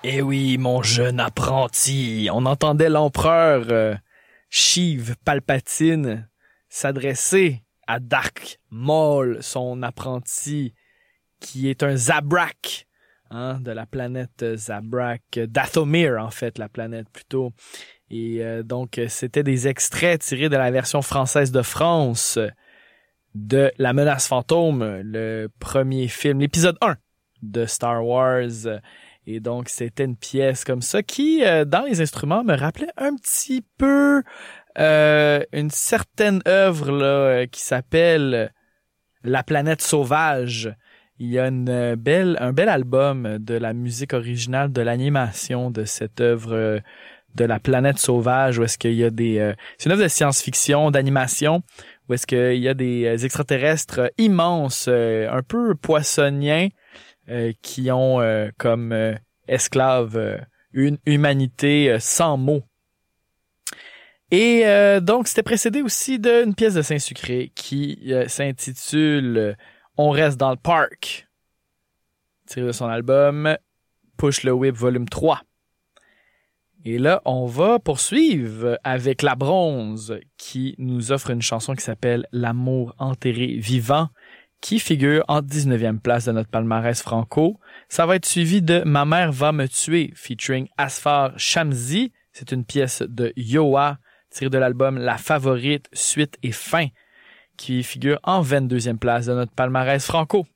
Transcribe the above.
Eh oui, mon jeune apprenti, on entendait l'empereur Sheev Palpatine s'adresser à Darth Maul, son apprenti, qui est un Zabrak, de la planète Zabrak, Dathomir en fait, la planète plutôt. Et donc, c'était des extraits tirés de la version française de France de La Menace Fantôme, le premier film, l'épisode 1 de Star Wars. Et donc, c'était une pièce comme ça qui, dans les instruments, me rappelait un petit peu une certaine œuvre là qui s'appelle La Planète Sauvage. Il y a un bel album de la musique originale de l'animation de cette œuvre de La Planète Sauvage, où est-ce qu'il y a c'est une œuvre de science-fiction, d'animation, où est-ce qu'il y a des extraterrestres immenses, un peu poissoniens, qui ont comme esclaves une humanité sans mots. Et donc, c'était précédé aussi d'une pièce de Saint-Sucré qui s'intitule « On reste dans le parc », tiré de son album « Push le Whip volume 3 ». Et là, on va poursuivre avec La Bronze qui nous offre une chanson qui s'appelle « L'amour enterré vivant », qui figure en 19e place de notre palmarès franco. Ça va être suivi de « Ma mère va me tuer » featuring Asfar Shamsi. C'est une pièce de Yoa tirée de l'album La Favorite, Suite et Fin qui figure en 22e place de notre palmarès franco.